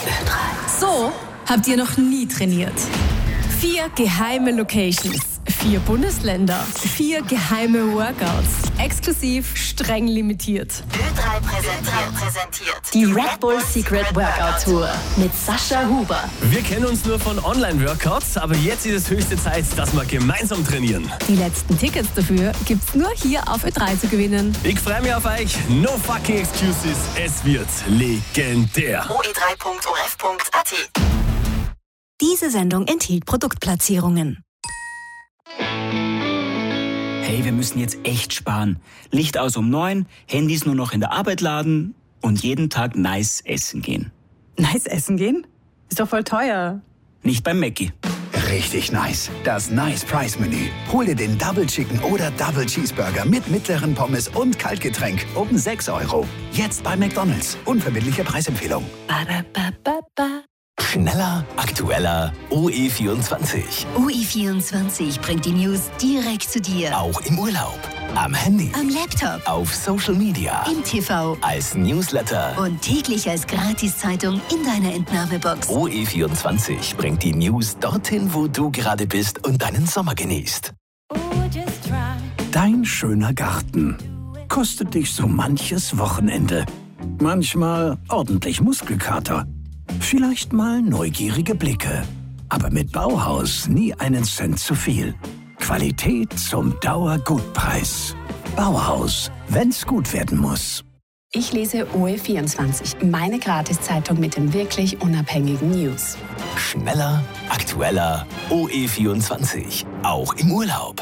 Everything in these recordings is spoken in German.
So habt ihr noch nie trainiert. 4 geheime Locations, 4 Bundesländer, 4 geheime Workouts. Exklusiv, streng limitiert. Ö3 präsentiert Die Red Bull Secret Workout Tour mit Sascha Huber. Wir kennen uns nur von Online-Workouts, aber jetzt ist es höchste Zeit, dass wir gemeinsam trainieren. Die letzten Tickets dafür gibt's nur hier auf Ö3 zu gewinnen. Ich freue mich auf euch. No fucking excuses. Es wird legendär. oe3.orf.at. Diese Sendung enthielt Produktplatzierungen. Hey, wir müssen jetzt echt sparen. Licht aus um 9, Handys nur noch in der Arbeit laden und jeden Tag nice essen gehen. Nice essen gehen? Ist doch voll teuer. Nicht beim Mackie. Richtig nice. Das Nice Price Menü. Hol dir den Double Chicken oder Double Cheeseburger mit mittleren Pommes und Kaltgetränk um 6 €. Jetzt bei McDonald's. Unverbindliche Preisempfehlung. Schneller, aktueller, OE24. UI24 bringt die News direkt zu dir. Auch im Urlaub, am Handy, Am Laptop, auf Social Media, im TV als Newsletter. und täglich als Gratiszeitung in deiner Entnahmebox. OE24 bringt die News dorthin, wo du gerade bist und deinen Sommer genießt. Dein schöner Garten kostet dich so manches Wochenende. Manchmal ordentlich Muskelkater. Vielleicht mal neugierige Blicke. Aber mit Bauhaus nie einen Cent zu viel. Qualität zum Dauergutpreis. Bauhaus, wenn's gut werden muss. Ich lese OE24, meine Gratiszeitung mit den wirklich unabhängigen News. Schneller, aktueller, OE24. Auch im Urlaub.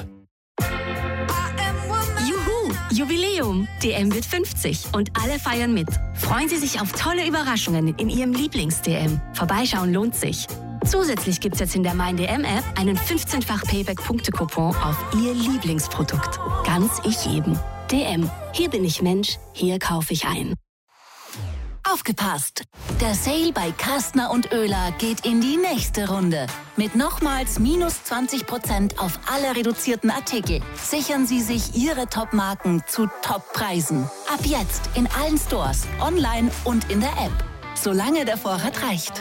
Juhu! Jubiläum! DM wird 50 und alle feiern mit. Freuen Sie sich auf tolle Überraschungen in Ihrem Lieblings-DM. Vorbeischauen lohnt sich. Zusätzlich gibt's jetzt in der Mein-DM-App einen 15-fach Payback-Punkte-Coupon auf Ihr Lieblingsprodukt. Ganz ich jedem. DM. Hier bin ich Mensch, hier kaufe ich ein. Aufgepasst! Der Sale bei Kastner und Oehler geht in die nächste Runde. Mit nochmals minus 20% auf alle reduzierten Artikel. Sichern Sie sich Ihre Top-Marken zu Top-Preisen. Ab jetzt in allen Stores, online und in der App. Solange der Vorrat reicht.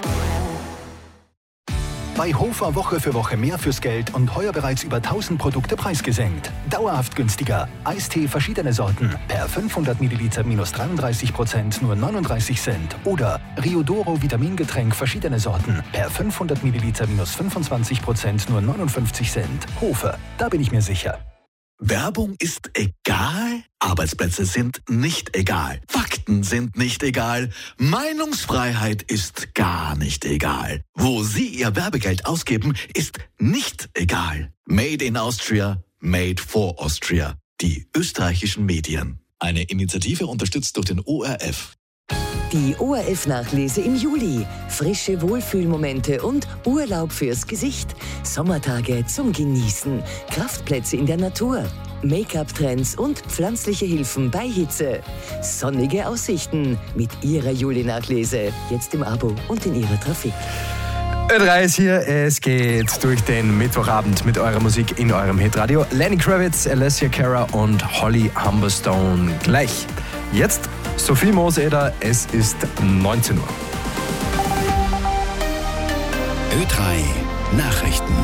Bei Hofer Woche für Woche mehr fürs Geld und heuer bereits über 1000 Produkte preisgesenkt. Dauerhaft günstiger. Eistee verschiedene Sorten. Per 500 Milliliter minus 33% nur 39 Cent. Oder Riodoro Vitamingetränk verschiedene Sorten. Per 500 Milliliter minus 25% nur 59 Cent. Hofer, da bin ich mir sicher. Werbung ist egal, Arbeitsplätze sind nicht egal, Fakten sind nicht egal, Meinungsfreiheit ist gar nicht egal. Wo Sie Ihr Werbegeld ausgeben, ist nicht egal. Made in Austria, made for Austria. Die österreichischen Medien. Eine Initiative unterstützt durch den ORF. Die ORF-Nachlese im Juli. Frische Wohlfühlmomente und Urlaub fürs Gesicht. Sommertage zum Genießen. Kraftplätze in der Natur. Make-up-Trends und pflanzliche Hilfen bei Hitze. Sonnige Aussichten mit Ihrer Juli-Nachlese. Jetzt im Abo und in Ihrer Trafik. Ö3 ist hier, es geht durch den Mittwochabend mit eurer Musik in eurem Hitradio. Lenny Kravitz, Alessia Cara und Holly Humberstone gleich. Jetzt Sophie Mooseder, es ist 19 Uhr. Ö3 Nachrichten.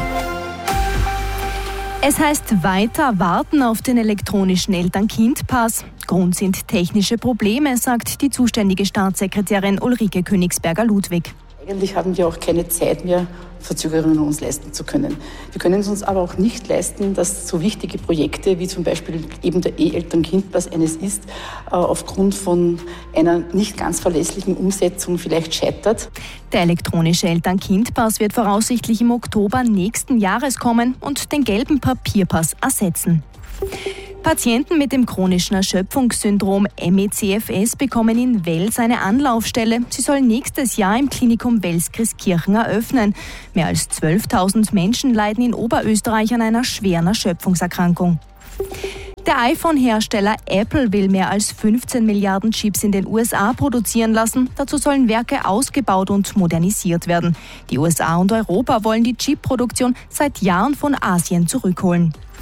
Es heißt weiter warten auf den elektronischen Eltern-Kind-Pass. Grund sind technische Probleme, sagt die zuständige Staatssekretärin Ulrike Königsberger-Ludwig. Eigentlich haben wir auch keine Zeit mehr, Verzögerungen uns leisten zu können. Wir können es uns aber auch nicht leisten, dass so wichtige Projekte wie zum Beispiel eben der E-Eltern-Kind-Pass eines ist, aufgrund von einer nicht ganz verlässlichen Umsetzung vielleicht scheitert. Der elektronische Eltern-Kind-Pass wird voraussichtlich im Oktober nächsten Jahres kommen und den gelben Papierpass ersetzen. Patienten mit dem chronischen Erschöpfungssyndrom MECFS bekommen in Wels eine Anlaufstelle. Sie soll nächstes Jahr im Klinikum Wels-Christkirchen eröffnen. Mehr als 12.000 Menschen leiden in Oberösterreich an einer schweren Erschöpfungserkrankung. Der iPhone-Hersteller Apple will mehr als 15 Milliarden Chips in den USA produzieren lassen. Dazu sollen Werke ausgebaut und modernisiert werden. Die USA und Europa wollen die Chip-Produktion seit Jahren von Asien zurückholen.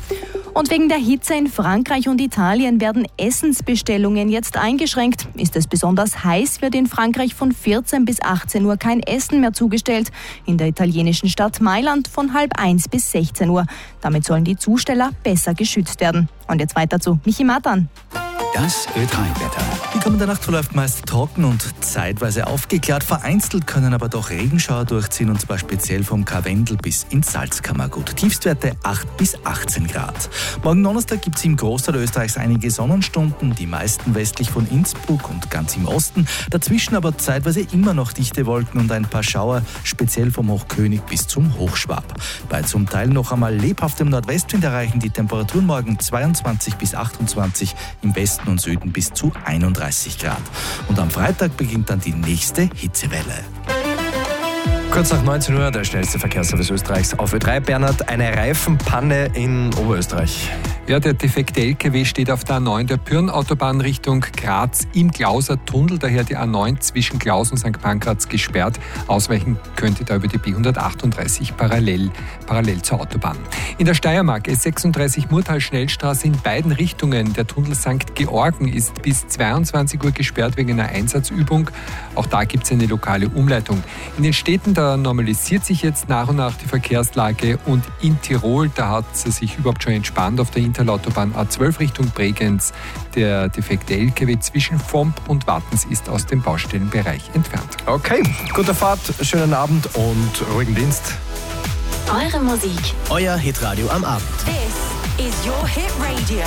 Und wegen der Hitze in Frankreich und Italien werden Essensbestellungen jetzt eingeschränkt. Ist es besonders heiß, wird in Frankreich von 14 bis 18 Uhr kein Essen mehr zugestellt. In der italienischen Stadt Mailand von 12:30 bis 16 Uhr. Damit sollen die Zusteller besser geschützt werden. Und jetzt weiter zu Michi Matan. Das Ö3-Wetter. Die kommende Nacht verläuft meist trocken und zeitweise aufgeklärt. Vereinzelt können aber doch Regenschauer durchziehen, und zwar speziell vom Karwendel bis ins Salzkammergut. Tiefstwerte 8 bis 18 Grad. Morgen Donnerstag gibt es im Großteil Österreichs einige Sonnenstunden, die meisten westlich von Innsbruck und ganz im Osten. Dazwischen aber zeitweise immer noch dichte Wolken und ein paar Schauer, speziell vom Hochkönig bis zum Hochschwab. Bei zum Teil noch einmal lebhaftem Nordwestwind erreichen die Temperaturen morgen 22 bis 28, im Westen und Süden bis zu 31 Grad. Und am Freitag beginnt dann die nächste Hitzewelle. Kurz nach 19 Uhr, der schnellste Verkehrsservice Österreichs auf Ö3. Bernhard, eine Reifenpanne in Oberösterreich. Ja, der defekte LKW steht auf der A9 der Pyrn-Autobahn Richtung Graz im Glauser Tunnel, daher die A9 zwischen Klaus und St. Pankraz gesperrt. Ausweichen könnte da über die B138 parallel zur Autobahn. In der Steiermark S36 Murtal-Schnellstraße in beiden Richtungen. Der Tunnel St. Georgen ist bis 22 Uhr gesperrt wegen einer Einsatzübung. Auch da gibt es eine lokale Umleitung. In den Städten, da normalisiert sich jetzt nach und nach die Verkehrslage, und in Tirol, da hat sie sich überhaupt schon entspannt auf der Interlautobahn A12 Richtung Bregenz. Der defekte LKW zwischen Vomp und Wattens ist aus dem Baustellenbereich entfernt. Okay, gute Fahrt, schönen Abend und ruhigen Dienst. Eure Musik. Euer Hitradio am Abend. This is your Hit Radio.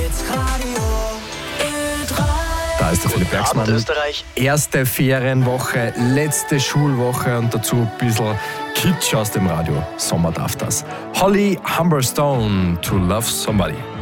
Da ist der Philipp Bergsmann. Österreich. Erste Ferienwoche, letzte Schulwoche und dazu ein bisschen Kitsch aus dem Radio. Sommer darf das. Holly Humberstone, To Love Somebody.